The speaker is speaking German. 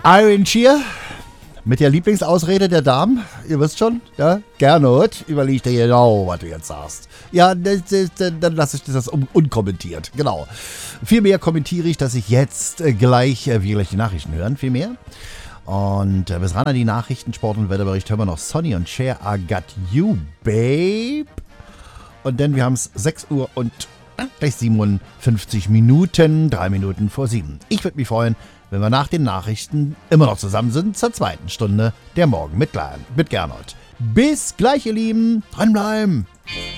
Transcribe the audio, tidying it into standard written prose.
Iron Cheer mit der Lieblingsausrede der Damen. Ihr wisst schon, ja? Gernot, überleg dir genau, was du jetzt sagst. Ja, dann lasse ich das unkommentiert. Genau. Vielmehr kommentiere ich, dass ich jetzt gleich die Nachrichten hören. Viel mehr. Und bis ran an die Nachrichten, Sport- und Wetterbericht hören wir noch Sonny und Cher, I Got You, Babe. Und dann, wir haben es 6 Uhr und gleich 57 Minuten, 3 Minuten vor 7. Ich würde mich freuen, wenn wir nach den Nachrichten immer noch zusammen sind zur zweiten Stunde der Morgen mit Gernot. Bis gleich, ihr Lieben. Dranbleiben.